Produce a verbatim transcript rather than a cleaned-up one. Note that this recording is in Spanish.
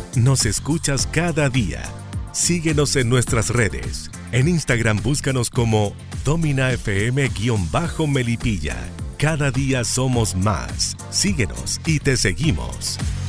Nos escuchas cada día. Síguenos en nuestras redes. En Instagram búscanos como Domina F M-Melipilla. Cada día somos más. Síguenos y te seguimos.